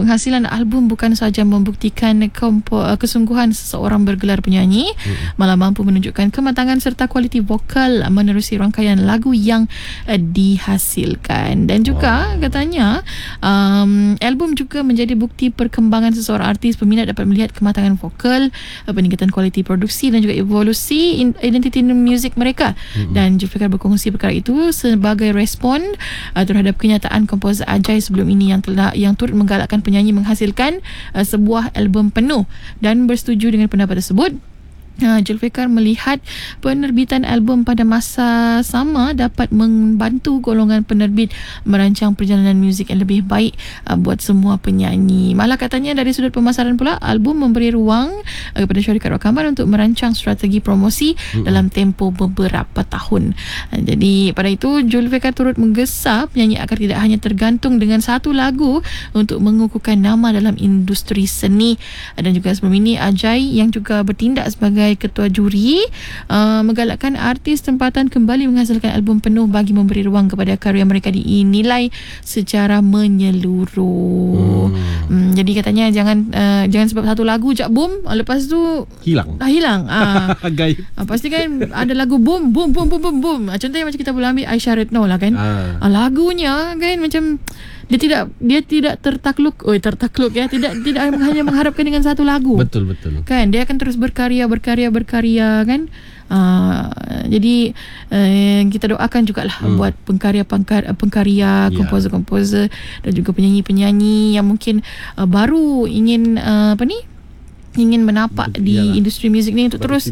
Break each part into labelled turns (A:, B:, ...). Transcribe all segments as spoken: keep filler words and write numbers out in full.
A: penghasilan album bukan sahaja membuktikan kompo, uh, kesungguhan seseorang bergelar penyanyi, hmm. malah mampu menunjukkan kematangan serta kualiti vokal menerusi rangkaian lagu yang uh, dihasilkan. Dan juga wow. katanya um, album juga menjadi bukti perkembangan seseorang artis. Peminat dapat melihat kematangan vokal, uh, peningkatan kualiti produksi dan juga evolusi identiti muzik mereka. Hmm. Dan Zulfikar berkongsi perkara itu sebagai respon uh, terhadap kenyataan komposer Ajai sebelum ini yang telah yang turut menggalakkan penyanyi menghasilkan uh, sebuah album penuh. Dan bersetuju dengan pendapat tersebut, Uh, Zulfikar melihat penerbitan album pada masa sama dapat membantu golongan penerbit merancang perjalanan muzik yang lebih baik uh, buat semua penyanyi. Malah katanya dari sudut pemasaran pula, album memberi ruang uh, kepada syarikat rakaman untuk merancang strategi promosi mm-hmm. dalam tempoh beberapa tahun. Uh, jadi pada itu Zulfikar turut menggesa penyanyi agar tidak hanya tergantung dengan satu lagu untuk mengukuhkan nama dalam industri seni. Uh, dan juga sebelum ini Ajai yang juga bertindak sebagai ketua juri uh, menggalakkan artis tempatan kembali menghasilkan album penuh bagi memberi ruang kepada karya mereka dinilai secara menyeluruh. Hmm. Hmm, jadi katanya jangan uh, jangan sebab satu lagu jak boom, lepas tu
B: hilang.
A: Dah hilang. Ah.
B: Gaib.
A: Ah, pasti kan ada lagu boom boom boom boom boom boom. Contohnya macam kita boleh ambil Aisyah Retno lah kan. Ah. Ah, lagunya kan macam dia tidak dia tidak tertakluk, oi tertakluk ya, tidak tidak hanya mengharapkan dengan satu lagu.
B: Betul betul.
A: Kan dia akan terus berkarya berkarya berkarya kan. Uh, jadi uh, kita doakan jugalah hmm. buat pengkarya pengkarya, pengkarya yeah. komposer-komposer dan juga penyanyi-penyanyi yang mungkin uh, baru ingin uh, apa ni ingin menapak Betul, di yalah. industri muzik ni untuk baru terus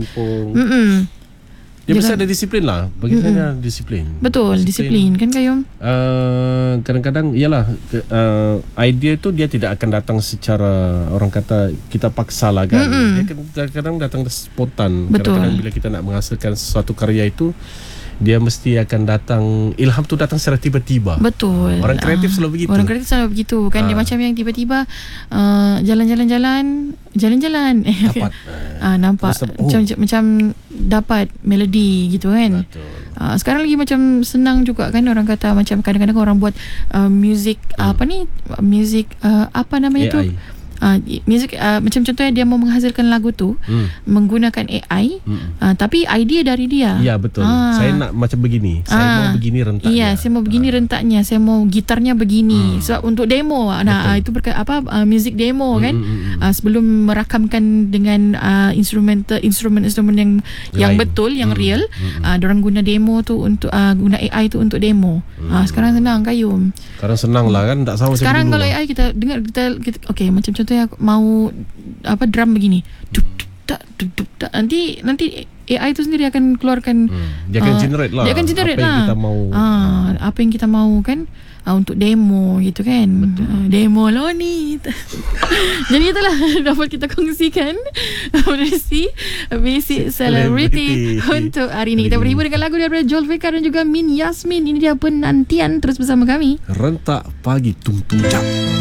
B: dia mesti ada disiplin lah. Bagi mm-hmm. saya disiplin.
A: Betul, disiplin, disiplin kan Kayum?
B: Uh, kadang-kadang ialah uh, idea tu dia tidak akan datang secara orang kata kita paksa lah kan. Mm-hmm. Dia kadang-kadang datang spontan.
A: Betul.
B: Kadang-kadang bila kita nak menghasilkan sesuatu karya itu, dia mesti akan datang, ilham tu datang secara tiba-tiba.
A: Betul.
B: Orang kreatif uh, selalu begitu.
A: Orang kreatif selalu begitu kan. Uh. Dia macam yang tiba-tiba uh, jalan-jalan-jalan Jalan-jalan
B: dapat
A: uh, nampak terus, oh. macam, macam dapat melodi gitu kan. Uh, sekarang lagi macam senang juga kan, orang kata macam kadang-kadang orang buat uh, music hmm. uh, apa ni music uh, apa namanya A I. Tu Uh, music uh, macam contohnya dia mau menghasilkan lagu tu hmm. menggunakan A I hmm. uh, tapi idea dari dia.
B: Ya betul. Ah. Saya nak macam begini. Saya ah. mau begini rentaknya.
A: Iya, saya mau begini ah. rentaknya. Saya mau gitarnya begini. Hmm. So untuk demo. Nah, uh, itu berka- apa uh, music demo hmm. kan. Hmm. Uh, sebelum merakamkan dengan uh, instrumental instrumen-instrumen yang Lain. yang betul, yang hmm. real, hmm. uh, dorang guna demo tu untuk uh, guna A I tu untuk demo. Hmm. Uh, sekarang senang Kayum.
B: Sekarang senang lah kan, tak sama
A: sekarang
B: macam dulu.
A: Sekarang kalau A I kita dengar kita, kita okey macam contoh aku mau apa drum begini duk, duk, tak, duk, duk, tak. nanti nanti A I tu sendiri akan keluarkan
B: hmm. dia akan uh, generate lah
A: dia akan generate
B: apa
A: lah
B: yang kita mau
A: uh, apa yang kita mau kan uh, untuk demo gitu kan. uh, demo lo ni jadi itulah dapat kita kongsikan berisi basic celebrity untuk hari ini. Kita berhibur dengan lagu daripada Zulfikar dan juga Min Yasmin. Ini dia penantian. Terus bersama kami
B: Rentak Pagi Tung Tung Cap.